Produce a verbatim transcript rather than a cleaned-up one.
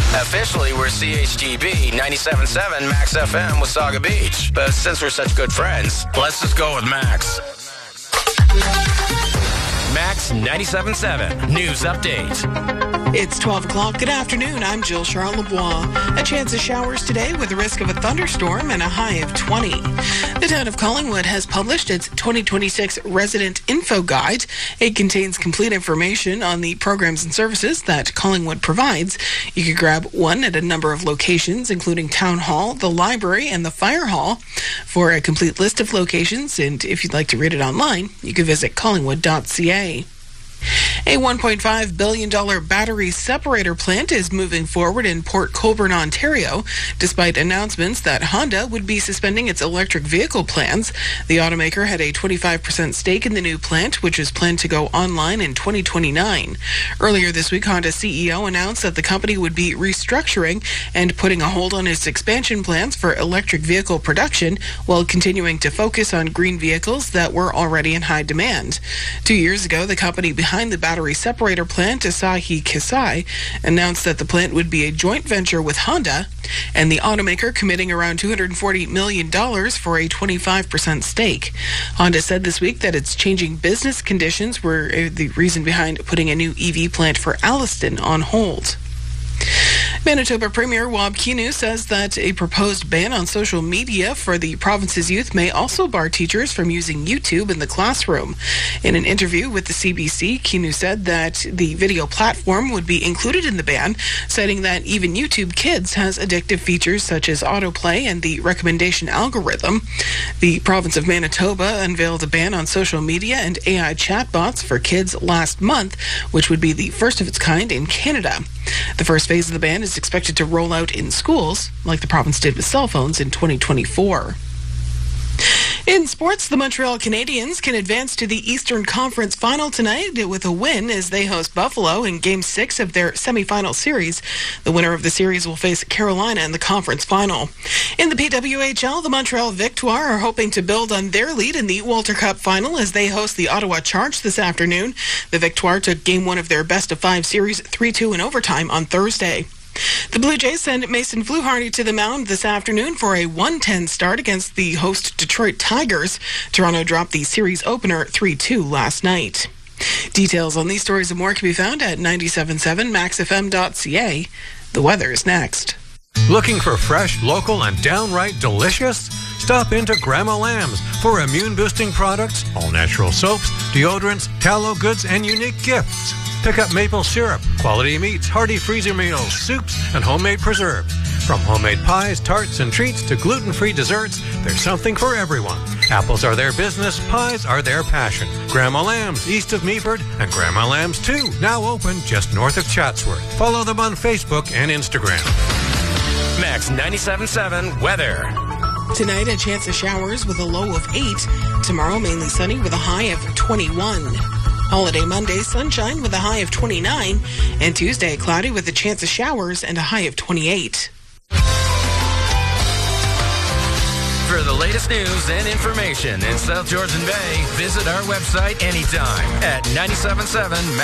Officially, we're C H G B ninety-seven point seven Max F M Wasaga Beach. But since we're such good friends, let's just go with Max. Max ninety-seven point seven News Update. It's twelve o'clock. Good afternoon. I'm Jill Charles Lebois. A chance of showers today with a risk of a thunderstorm and a high of twenty. The town of Collingwood has published its twenty twenty-six Resident Info Guide. It contains complete information on the programs and services that Collingwood provides. You can grab one at a number of locations, including Town Hall, the library, and the Fire Hall. For a complete list of locations, and if you'd like to read it online, you can visit collingwood dot c a. A one point five billion dollars battery separator plant is moving forward in Port Colborne, Ontario, despite announcements that Honda would be suspending its electric vehicle plans. The automaker had a twenty-five percent stake in the new plant, which is planned to go online in twenty twenty-nine. Earlier this week, Honda C E O announced that the company would be restructuring and putting a hold on its expansion plans for electric vehicle production while continuing to focus on green vehicles that were already in high demand. Two years ago, the company behind the battery separator plant, Asahi Kasei, announced that the plant would be a joint venture with Honda, and the automaker committing around two hundred forty million dollars for a twenty-five percent stake. Honda said this week that its changing business conditions were the reason behind putting a new E V plant for Alliston on hold. Manitoba Premier Wab Kinew says that a proposed ban on social media for the province's youth may also bar teachers from using YouTube in the classroom. In an interview with the C B C, Kinew said that the video platform would be included in the ban, citing that even YouTube Kids has addictive features such as autoplay and the recommendation algorithm. The province of Manitoba unveiled a ban on social media and A I chatbots for kids last month, which would be the first of its kind in Canada. The first phase of the ban is expected to roll out in schools, like the province did with cell phones in twenty twenty-four. In sports, the Montreal Canadiens can advance to the Eastern Conference Final tonight with a win as they host Buffalo in Game six of their semifinal series. The winner of the series will face Carolina in the conference final. In the P W H L, the Montreal Victoire are hoping to build on their lead in the Walter Cup Final as they host the Ottawa Charge this afternoon. The Victoire took Game one of their best-of-five series three two in overtime on Thursday. The Blue Jays send Mason Fluharty to the mound this afternoon for a one ten start against the host Detroit Tigers. Toronto dropped the series opener three two last night. Details on these stories and more can be found at ninety-seven point seven max f m dot c a. The weather is next. Looking for fresh, local, and downright delicious? Stop into Grandma Lamb's for immune-boosting products, all-natural soaps, deodorants, tallow goods, and unique gifts. Pick up maple syrup, quality meats, hearty freezer meals, soups, and homemade preserves. From homemade pies, tarts, and treats to gluten-free desserts, there's something for everyone. Apples are their business, pies are their passion. Grandma Lamb's, east of Meaford, and Grandma Lamb's two, now open just north of Chatsworth. Follow them on Facebook and Instagram. Max ninety-seven point seven weather. Tonight, a chance of showers with a low of eight. Tomorrow, mainly sunny with a high of twenty-one. Holiday Monday, sunshine with a high of twenty-nine. And Tuesday, cloudy with a chance of showers and a high of twenty-eight. For the latest news and information in South Georgian Bay, visit our website anytime at ninety-seven point seven